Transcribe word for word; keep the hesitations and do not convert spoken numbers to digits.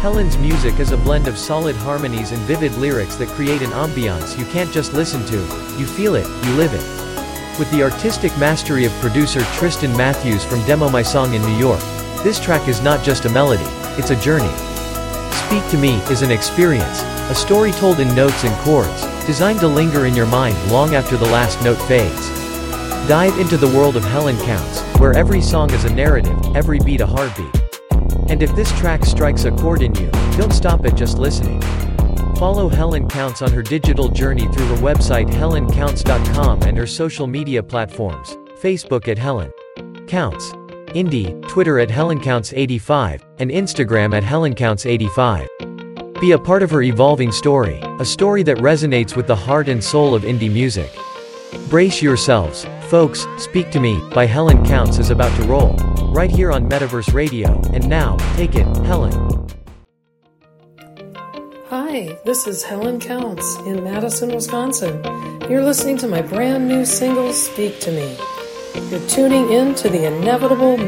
Helen's music is a blend of solid harmonies and vivid lyrics that create an ambiance you can't just listen to, you feel it, you live it. With the artistic mastery of producer Tristan Matthews from Demo My Song in New York, this track is not just a melody, it's a journey. Speak to Me is an experience, a story told in notes and chords, designed to linger in your mind long after the last note fades. Dive into the world of Helen Counts, where every song is a narrative, every beat a heartbeat. And if this track strikes a chord in you, don't stop at just listening. Follow Helen Counts on her digital journey through her website helen counts dot com and her social media platforms, Facebook at Helen Counts, Indie, Twitter at Helen Counts eighty-five, and Instagram at Helen Counts eighty-five. Be a part of her evolving story, a story that resonates with the heart and soul of indie music. Brace yourselves, folks, Speak to Me, by Helen Counts is about to roll. Right here on Metaverse Radio, and now, take it, Helen. Hi, this is Helen Counts in Madison, Wisconsin. You're listening to my brand new single, Speak to Me. You're tuning in to the inevitable